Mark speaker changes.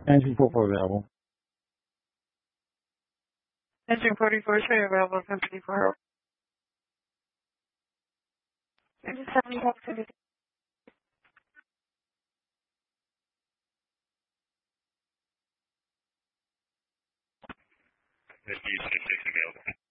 Speaker 1: Engine 44 available.
Speaker 2: Engine 44 show available from 54. Engine 75 to
Speaker 3: This is 6 available.